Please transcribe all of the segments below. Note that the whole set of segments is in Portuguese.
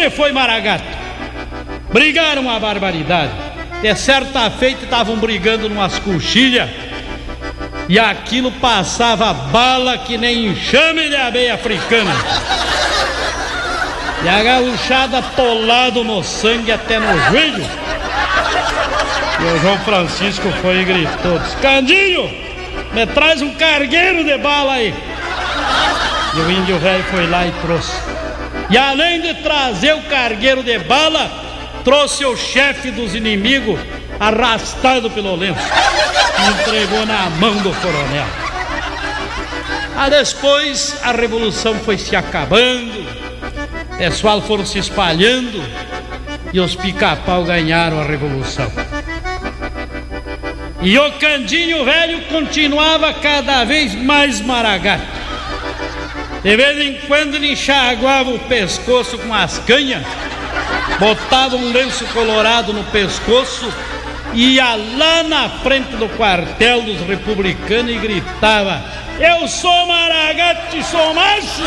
sempre foi maragato. Brigaram uma barbaridade. De certa feita estavam brigando numas coxilhas e aquilo passava bala que nem enxame de abelha africana. E a gauchada atolado no sangue até no joelho. E o João Francisco foi e gritou: Candinho, me traz um cargueiro de bala aí. E o índio velho foi lá e trouxe. E além de trazer o cargueiro de bala, trouxe o chefe dos inimigos arrastado pelo lenço e entregou na mão do coronel. Depois a revolução foi se acabando, o pessoal foram se espalhando e os pica-pau ganharam a revolução. E o Candinho velho continuava cada vez mais maragato. De vez em quando ele enxaguava o pescoço com as canhas, botava um lenço colorado no pescoço, ia lá na frente do quartel dos republicanos e gritava: eu sou maragato e sou macho!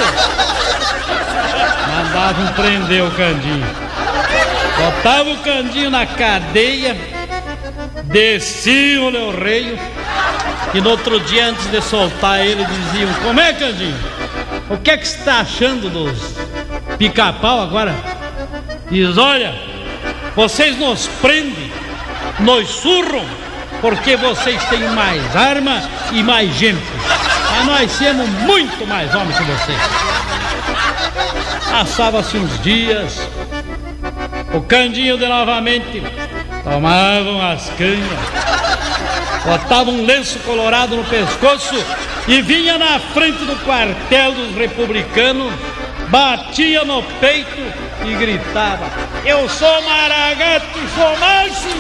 Mandavam prender o Candinho. Botava o Candinho na cadeia, desciam-lhe o reio e no outro dia, antes de soltar ele, diziam: como é, Candinho? O que é que você está achando dos pica-pau agora? Diz: olha, vocês nos prendem, nos surram, porque vocês têm mais arma e mais gente. Mas nós somos muito mais homens que vocês. Passava-se uns dias, o Candinho de novamente tomavam as canhas, botava um lenço colorado no pescoço e vinha na frente do quartel dos republicanos, batia no peito e gritava: eu sou maragato e sou macho!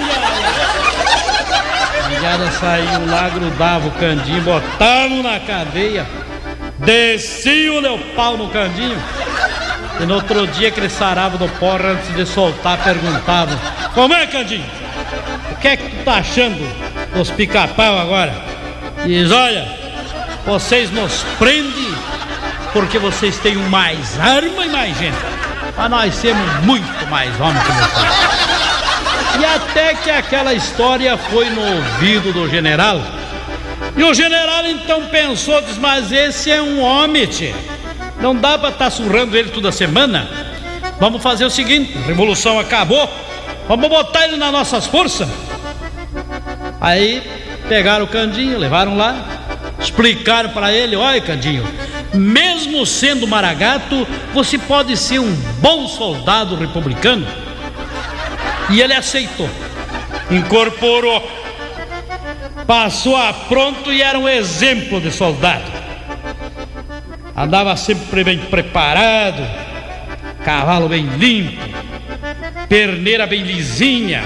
A negada saiu lá, grudava o Candinho, botavam na cadeia, desciam-lhe o pau no Candinho. E no outro dia que ele sarava do porra, antes de soltar, perguntavam: como é, Candinho? O que é que tu tá achando dos pica-pau agora? Diz: olha, vocês nos prendem porque vocês têm mais arma e mais gente. Mas nós temos muito mais homens que vocês. E até que aquela história foi no ouvido do general. E o general então pensou: diz, mas esse é um homem, tchê. Não dá pra estar surrando ele toda semana. Vamos fazer o seguinte: a revolução acabou, vamos botar ele nas nossas forças. Aí pegaram o Candinho, levaram lá, explicaram para ele: olha, Candinho, mesmo sendo maragato, você pode ser um bom soldado republicano. E ele aceitou, incorporou, passou a pronto e era um exemplo de soldado. Andava sempre bem preparado, cavalo bem limpo, perneira bem lisinha.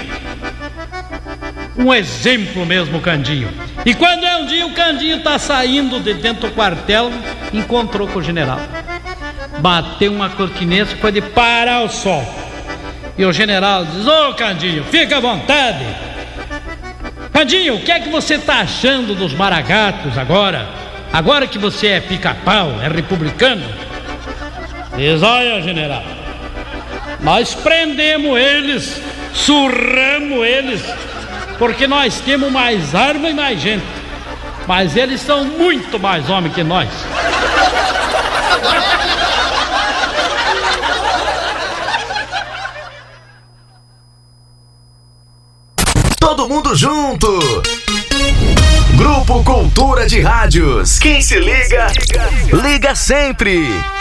Um exemplo mesmo, o Candinho. E quando um dia o Candinho tá saindo de dentro do quartel, encontrou com o general. Bateu uma cortinesa e foi de parar o sol. E o general diz: ô, Candinho, fica à vontade. Candinho, o que é que você tá achando dos maragatos agora? Agora que você é pica-pau, é republicano? Diz: olha, general, nós prendemos eles, surramos eles, porque nós temos mais arma e mais gente. Mas eles são muito mais homens que nós. Todo mundo junto! Grupo Cultura de Rádios. Quem se liga, liga sempre!